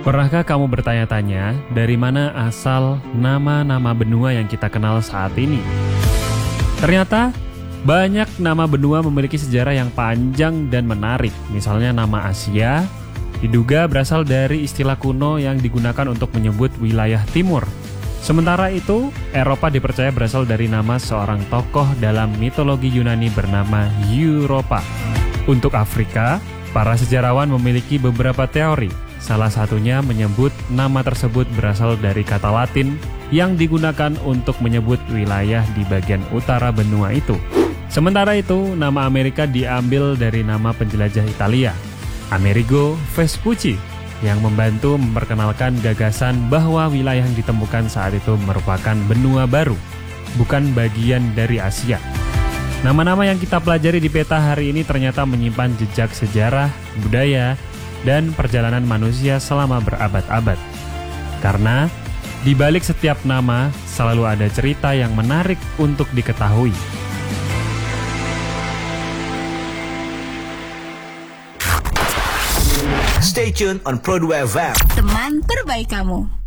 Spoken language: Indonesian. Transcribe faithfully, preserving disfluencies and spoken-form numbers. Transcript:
Pernahkah kamu bertanya-tanya dari mana asal nama-nama benua yang kita kenal saat ini? Ternyata banyak nama benua memiliki sejarah yang panjang dan menarik. Misalnya nama Asia diduga berasal dari istilah kuno yang digunakan untuk menyebut wilayah timur. Sementara itu, Eropa dipercaya berasal dari nama seorang tokoh dalam mitologi Yunani bernama Europa. Untuk Afrika, para sejarawan memiliki beberapa teori. Salah satunya menyebut nama tersebut berasal dari kata Latin yang digunakan untuk menyebut wilayah di bagian utara benua itu. Sementara itu, nama Amerika diambil dari nama penjelajah Italia, Amerigo Vespucci, yang membantu memperkenalkan gagasan bahwa wilayah yang ditemukan saat itu merupakan benua baru, bukan bagian dari Asia. Nama-nama yang kita pelajari di peta hari ini ternyata menyimpan jejak sejarah, budaya, dan perjalanan manusia selama berabad-abad. Karena di balik setiap nama selalu ada cerita yang menarik untuk diketahui. Stay tuned on Pro dua F M. Teman terbaik kamu.